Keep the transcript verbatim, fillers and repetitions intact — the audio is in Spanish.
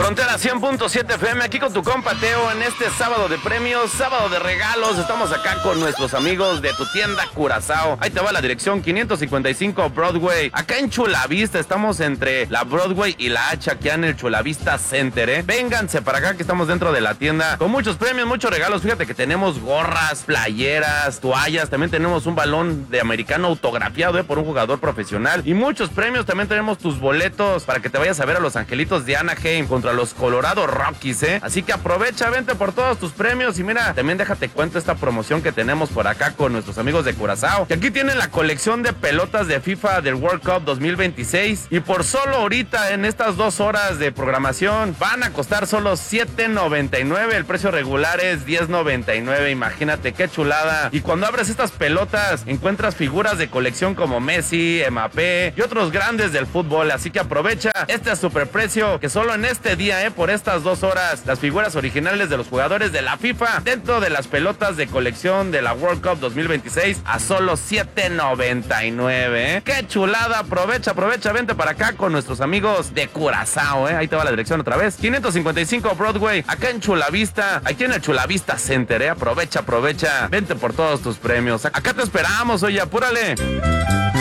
Frontera cien punto siete F M, aquí con tu compa Teo en este sábado de premios, sábado de regalos. Estamos acá con nuestros amigos de tu tienda Curazao. Ahí te va la dirección, quinientos cincuenta y cinco Broadway. Acá en Chulavista, estamos entre la Broadway y la H, aquí en el Chulavista Center, ¿eh? Vénganse para acá que estamos dentro de la tienda con muchos premios, muchos regalos. Fíjate que tenemos gorras, playeras, toallas. También tenemos un balón de americano autografiado, ¿eh? Por un jugador profesional. Y muchos premios. También tenemos tus boletos para que te vayas a ver a los Angelitos de Anaheim contra los Colorado Rockies, ¿eh? Así que aprovecha, vente por todos tus premios. Y mira, también déjate cuento esta promoción que tenemos por acá con nuestros amigos de Curazao, que aquí tienen la colección de pelotas de FIFA del World Cup dos mil veintiséis. Y por solo ahorita, en estas dos horas de programación, van a costar solo siete noventa y nueve. El precio regular es diez noventa y nueve. Imagínate qué chulada. Y cuando abres estas pelotas, encuentras figuras de colección como Messi, Mbappé y otros grandes del fútbol. Así que aprovecha este superprecio que solo en este día, eh, por estas dos horas, las figuras originales de los jugadores de la FIFA dentro de las pelotas de colección de la World Cup dos mil veintiséis a solo siete noventa y nueve, eh. ¡Qué chulada! Aprovecha, aprovecha, vente para acá con nuestros amigos de Curazao, eh. Ahí te va la dirección otra vez. quinientos cincuenta y cinco Broadway, acá en Chulavista, aquí en el Chulavista Center, eh. Aprovecha, aprovecha, vente por todos tus premios. Acá te esperamos, oye, apúrale.